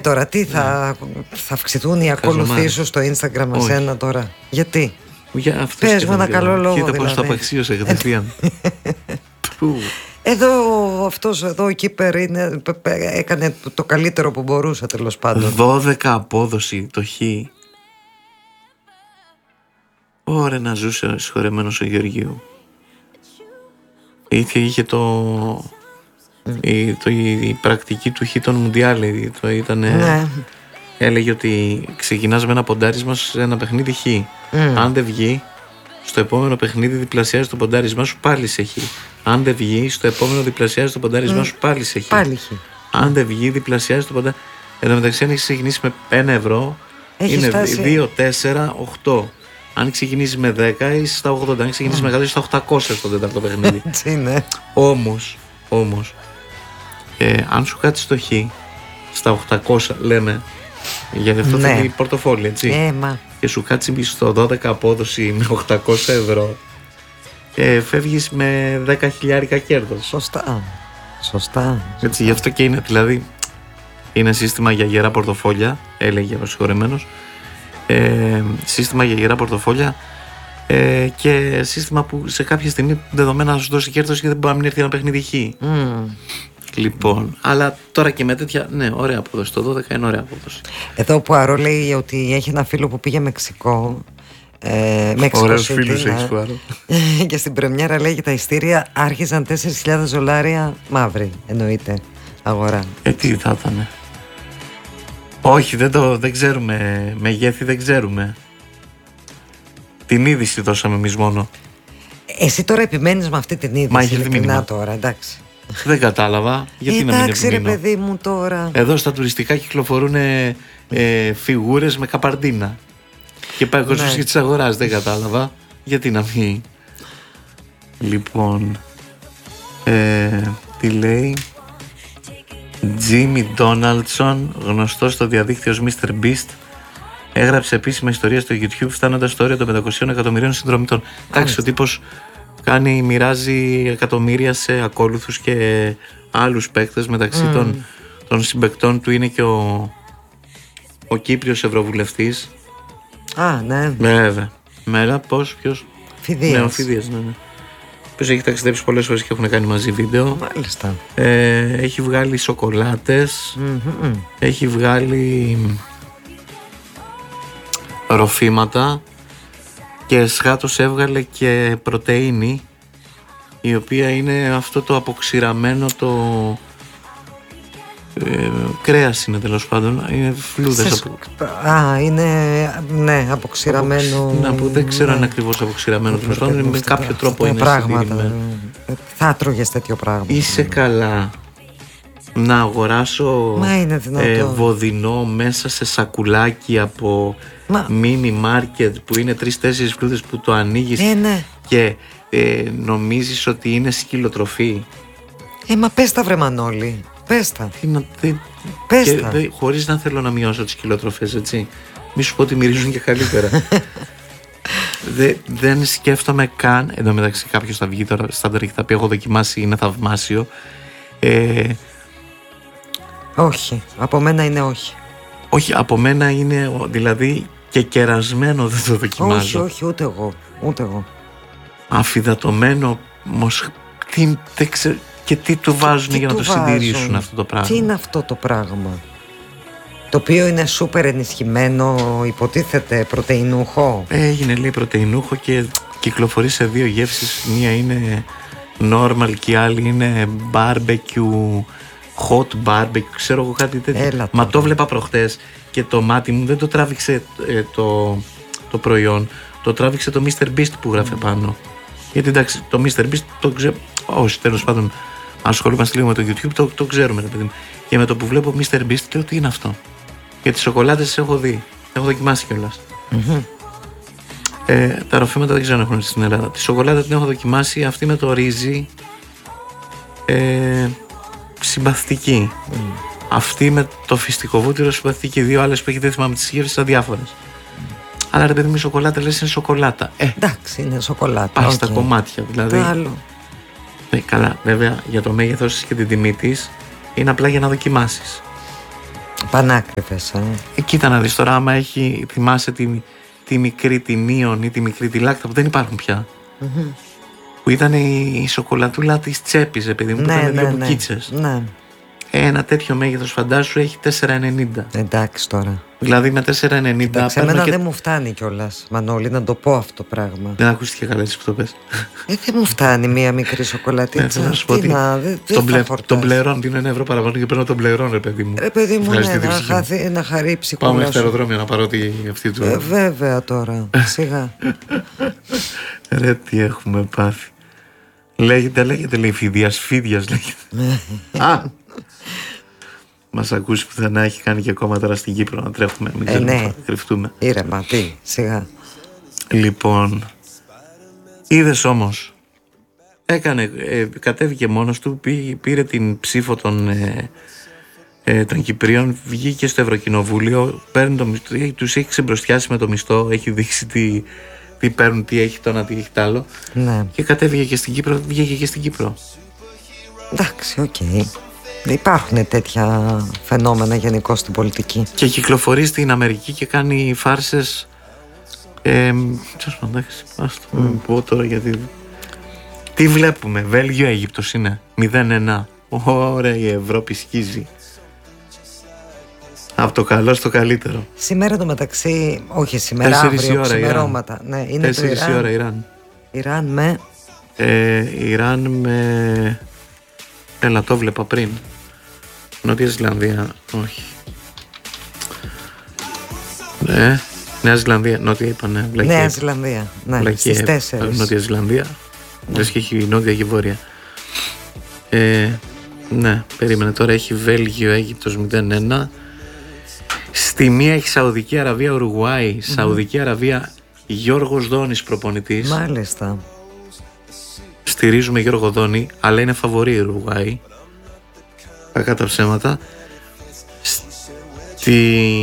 τώρα, τι θα αυξηθούν οι ακολουθείς σου στο Instagram εσένα τώρα? Γιατί? Πες μου ένα καλό λόγο. Κοίτα δηλαδή. πώς το απαξίωσε κατευθείαν. Εδώ αυτός εδώ ο Κίπερ έκανε το καλύτερο που μπορούσε, τέλος πάντων. 12 απόδοση το Χ. Ωραία να ζούσε συγχωρεμένος ο Γεωργίου. Είχε η πρακτική του Χ των Μουντιάλ. Ναι. Έλεγε ότι ξεκινάς με ένα ποντάρισμα σε ένα παιχνίδι Χ. Αν δεν βγει, στο επόμενο παιχνίδι διπλασιάζει το ποντάρισμά σου, πάλι σε Χ. Αν δεν βγει, στο επόμενο διπλασιάζει το ποντάρισμά σου, πάλι σε Χ. Αν δεν βγει, διπλασιάζει το ποντάρισμά. Εν τω μεταξύ, αν έχει ξεκινήσει με 1 ευρώ, είναι 2, 4, 8. Αν ξεκινήσει με 10, είσαι στα 80. Αν ξεκινήσει με 100, είσαι στα 800 στο τέταρτο παιχνίδι. Έτσι είναι. Όμως, αν σου κάτσει το Χ στα 800, λέμε, γιατί αυτό θέλει πορτοφόλι, έτσι. Και σου κάτσει στο 12 απόδοση με 800 ευρώ, φεύγεις με 10.000 κέρδος. Σωστά. Έτσι, γι' αυτό και είναι, δηλαδή, είναι σύστημα για γερά πορτοφόλια, έλεγε ο συγχωρεμένος. Σύστημα για γερά πορτοφόλια και σύστημα που σε κάποια στιγμή δεδομένα θα σου δώσει κέρδος και δεν μπορεί να μην έρθει ένα παιχνίδι Χ. Λοιπόν, αλλά τώρα και με τέτοια, ναι, ωραία απόδοση. Το 12 είναι ωραία απόδοση. Εδώ ο Πουαρό λέει ότι έχει ένα φίλο που πήγε Μεξικό. Ωραίος φίλος έχεις, Πουαρό. Και στην πρεμιέρα λέει τα ειστήρια άρχισαν $4.000 μαύρη, εννοείται, αγορά. Τι θα ήταν? Όχι, δεν ξέρουμε. Μεγέθη δεν ξέρουμε. Την είδηση δώσαμε εμείς μόνο. Εσύ τώρα επιμένεις με αυτή την είδηση? Μα έχει μήνυμα τώρα, εντάξει. Δεν κατάλαβα. Γιατί να μην εντάξει ρε παιδί μου τώρα. Εδώ στα τουριστικά κυκλοφορούν φιγούρες με καπαρντίνα. Και πάει ο κόσμος και τις αγοράζει. Δεν κατάλαβα. Γιατί να μην. Λοιπόν, τι λέει? Jimmy Donaldson, γνωστός στο διαδίκτυο ως Mr. Beast, έγραψε επίσημα ιστορία στο YouTube φτάνοντας στο όριο των 500 εκατομμυρίων συνδρομητών. Εντάξει, ο τύπος μοιράζει εκατομμύρια σε ακόλουθους και άλλους παίκτες. Μεταξύ των συμπαικτών του είναι και ο Κύπριος Ευρωβουλευτής. Ναι. Βέβαια. Ποιος? Φιδίας. Ναι, ο Φιδίας, ναι. Ποιος έχει ταξιδέψει πολλές φορές και έχουν κάνει μαζί βίντεο. Μάλιστα. Έχει βγάλει σοκολάτες. Έχει βγάλει ροφήματα. Και σχάτως έβγαλε και πρωτεΐνη, η οποία είναι αυτό το αποξηραμένο κρέας, είναι τέλος πάντων. Είναι φλούδες είναι αποξηραμένο. Δεν ξέρω αν είναι ακριβώς αποξηραμένο, τέλος πάντων. Με κάποιο τρόπο είναι πράγματα. Θα τρώγες τέτοιο πράγμα? Είσαι καλά να αγοράσω βοδινό μέσα σε σακουλάκι από mini market που είναι 3-4 φλούδες που το ανοίγεις και νομίζεις ότι είναι σκυλοτροφή? Μα πες τα βρε Μανώλη, πες τα. Χωρίς να θέλω να μειώσω τις σκυλοτροφές, έτσι. Μη σου πω ότι μυρίζουν και καλύτερα. Δεν σκέφτομαι καν. Εν τω μεταξύ κάποιος θα βγει τώρα στάνταρ και θα πει: έχω δοκιμάσει, είναι θαυμάσιο. Όχι, από μένα είναι όχι. Όχι, από μένα είναι, δηλαδή, και κερασμένο δεν το δοκιμάζω. Όχι, ούτε εγώ. Αφυδατωμένο, δεν ξέρω και τι του βάζουν για να το συντηρήσουν αυτό το πράγμα. Τι είναι αυτό το πράγμα? Το οποίο είναι σούπερ ενισχυμένο, υποτίθεται πρωτεϊνούχο. Έγινε, λέει, πρωτεϊνούχο και κυκλοφορεί σε 2 γεύσεις. Μία είναι normal και η άλλη είναι barbecue, hot barbecue, ξέρω εγώ κάτι τέτοιο. Μα το βλέπα προχτές και το μάτι μου δεν το τράβηξε το προϊόν, το τράβηξε το Mr. Beast που γράφε πάνω. Γιατί εντάξει, το Mr. Beast το ξέρω. Όχι, τέλος πάντων, ασχολούμαστε λίγο με το YouTube, το ξέρουμε, παιδί μου. Και με το που βλέπω Mr. Beast, λέω τι είναι αυτό. Και τις σοκολάτες έχω δει, έχω δοκιμάσει κιόλας. Τα ροφήματα δεν ξέρω αν έχουν στην Ελλάδα. Τη σοκολάτα την έχω δοκιμάσει, αυτή με το ρύζι. Συμπαθητική. Αυτή με το φυστικό βούτυρο συμπαθητική. 2 άλλες που έχει, δεν θυμάμαι τις γεύσεις, αδιάφορες. Αλλά ρε παιδί μου, η σοκολάτα λες είναι σοκολάτα. Εντάξει, είναι σοκολάτα. Πάει στα κομμάτια, δηλαδή. Άλλο. Καλά, βέβαια για το μέγεθος και την τιμή της είναι απλά για να δοκιμάσεις. Πανάκριβες. Κοίτα να δεις τώρα, άμα έχει, θυμάσαι τη μικρή τη Νίον ή τη μικρή τη Λάκτα που δεν υπάρχουν πια. Που ήταν η σοκολατούλα της τσέπης, επειδή μου, που ήταν δύο μπουκίτσες. Ναι. Ένα τέτοιο μέγεθος φαντάσου έχει 4,90. Εντάξει τώρα. Δηλαδή με 4,90. Εμένα δεν μου φτάνει κιόλας, Μανώλη, να το πω αυτό το πράγμα. Δεν ακούστηκε καλά έτσι που το πες. Δεν μου φτάνει μία μικρή σοκολατίτσα. Να σου πω ότι τον πλερών δίνω 1 ευρώ παραπάνω και παίρνω τον πλερών, ρε παιδί μου. Ρε παιδί μου, να χαρεί ψυχούλα. Πάμε στο αεροδρόμιο να πάρω αυτή του. Βέβαια τώρα, σιγά. Ρε τι έχουμε πάθει. Λέγεται λέει Φίδιας λέγεται. Μας ακούσει πουθενά, έχει κάνει και ακόμα τώρα στην Κύπρο να τρέχουμε, μην ξέρουμε να κρυφτούμε. Ήρεμα, τι, σιγά. Λοιπόν, είδες όμως, κατέβηκε μόνος του, πήρε την ψήφο των Κυπρίων, βγήκε στο Ευρωκοινοβούλιο, τους έχει ξεμπροστιάσει με το μισθό, έχει δείξει τι παίρνουν, τι έχει το ένα, τι έχει τ' άλλο. Ναι. Και κατέβηκε και στην Κύπρο, βγήκε και στην Κύπρο. Εντάξει, οκ. Υπάρχουν τέτοια φαινόμενα γενικώς στην πολιτική. Και κυκλοφορεί στην Αμερική και κάνει φάρσες. Ας το πω τώρα γιατί. Τι βλέπουμε, Βέλγιο, Αίγυπτος είναι 0-1. Ωραία, η Ευρώπη σκίζει. Από το καλό στο καλύτερο. Σήμερα το μεταξύ, όχι σήμερα, αύριο, ξημερώματα. Ναι, είναι 4 ώρα Ιράν. Ιράν με... Έλα, το βλέπα πριν. Νότια Ζηλανδία, όχι. Νέα Ζηλανδία, νότια είπανε. Νέα Ζηλανδία, ναι, στις 4. Νότια Ζηλανδία. Λες και έχει νότια και βόρεια. Ναι, περίμενε τώρα, έχει Βέλγιο, Αίγυπτος 0-1. Στη μία έχει Σαουδική Αραβία, Ουρουγουάη. Σαουδική Αραβία, Γιώργος Δόνης προπονητής. Μάλιστα. Στηρίζουμε Γιώργο Δόνη, αλλά είναι φαβορί η Ουρουγουάη. Κακά τα ψέματα. Τι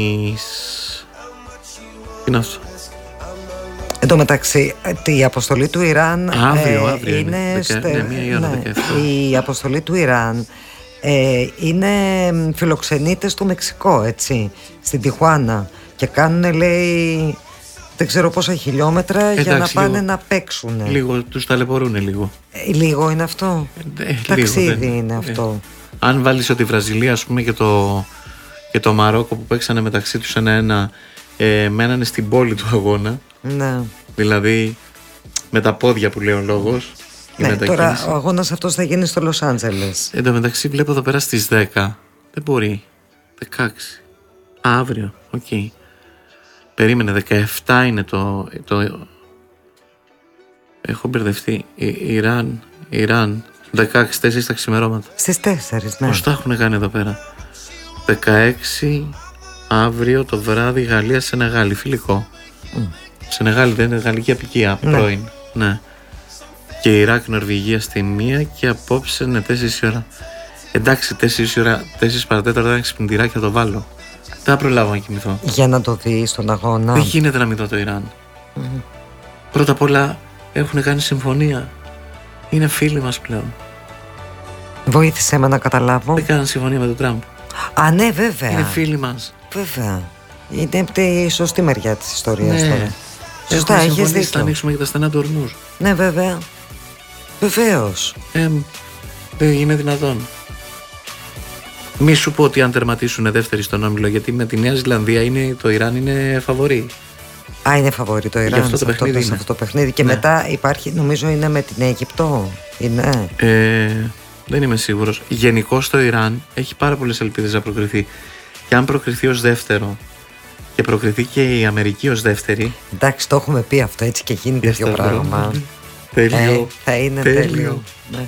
είναι αυτό? Εν τω μεταξύ, η αποστολή του Ιράν αύριο είναι η αποστολή του Ιράν είναι φιλοξενείται στο Μεξικό, έτσι, στην Τιχουάνα, και κάνουν, λέει, δεν ξέρω πόσα χιλιόμετρα για να πάνε να παίξουν. Λίγο τους ταλαιπωρούνε λίγο. Λίγο είναι αυτό. Ταξίδι είναι αυτό. Αν βάλεις ότι η Βραζιλία, ας πούμε, και το Μαρόκο που παίξανε μεταξύ τους 1-1, μένανε στην πόλη του αγώνα. Ναι. Δηλαδή με τα πόδια που λέει ο λόγος. Ναι, τώρα ο αγώνας αυτός θα γίνει στο Λος Άντζελες. Εν τω μεταξύ βλέπω εδώ πέρα στις 10. Δεν μπορεί. 16. Αύριο. Οκ. Περίμενε, 17 είναι το... Έχω μπερδευτεί. Ιράν 16, 4 τα ξημερώματα. Στις 4, ναι. Πώς τα έχουν κάνει εδώ πέρα? 16 αύριο το βράδυ, Γαλλία Σενεγάλη, φιλικό. Σενεγάλη δεν είναι, γαλλική απικία, πρώην. Ναι. Και Ιράκ Νορβηγία στη 1 και απόψε είναι 4 ώρα. Εντάξει, 4 ώρα, 4 παρατέταρτα, ένα ξυπνητηράκι θα το βάλω. Δεν θα προλάβω να κοιμηθώ. Για να το δεις στον αγώνα. Δεν γίνεται να μην δω το Ιράν. Πρώτα απ' όλα έχουν κάνει συμφωνία. Είναι φίλοι μας πλέον. Βοήθησε με να καταλάβω. Δεν κάναν συμφωνία με τον Τραμπ. Α, ναι, βέβαια. Είναι φίλοι μας. Βέβαια. Είναι η σωστή μεριά της ιστορίας, ναι, τώρα. Σωστά, έχεις δίκιο. Θα ανοίξουμε και τα στενά του ορμούς. Ναι, βέβαια. Βεβαίως. Δεν είναι δυνατόν. Μη σου πω ότι αν τερματίσουν δεύτεροι στον όμιλο, γιατί με τη Νέα Ζηλανδία το Ιράν είναι φαβορί. Α, είναι φαβορί το Ιράν αυτό σε αυτό το παιχνίδι. Και μετά υπάρχει, νομίζω είναι με την Αίγυπτο. Είναι. Δεν είμαι σίγουρος. Γενικώς το Ιράν έχει πάρα πολλές ελπίδες να προκριθεί. Και αν προκριθεί ως δεύτερο και προκριθεί και η Αμερική ως δεύτερη. Εντάξει, το έχουμε πει αυτό, έτσι και γίνει τέτοιο πράγμα. Τέλειο. Θα είναι τέλειο. Ναι.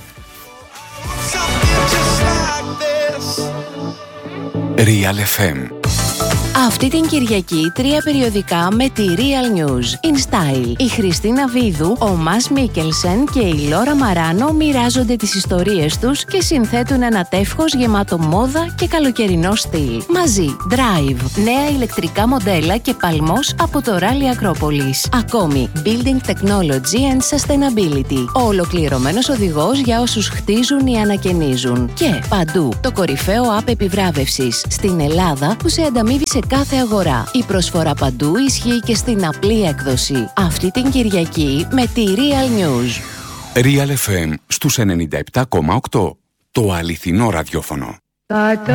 Real FM. Αυτή την Κυριακή 3 περιοδικά με τη Real News. In Style. Η Χριστίνα Βίδου, ο Μας Μίκελσεν και η Λόρα Μαράνο μοιράζονται τις ιστορίες τους και συνθέτουν ένα τεύχος γεμάτο μόδα και καλοκαιρινό στυλ. Μαζί, Drive, νέα ηλεκτρικά μοντέλα και παλμός από το Rally Acropolis. Ακόμη, Building Technology and Sustainability. Ο ολοκληρωμένος οδηγός για όσους χτίζουν ή ανακαινίζουν. Και παντού, το κορυφαίο app επιβράβευσης στην Ελλάδα που σε ανταμείβει σε κάθε αγορά. Η προσφορά παντού ισχύει και στην απλή έκδοση. Αυτή την Κυριακή με τη Real News. Real FM στους 97,8. Το αληθινό ραδιόφωνο.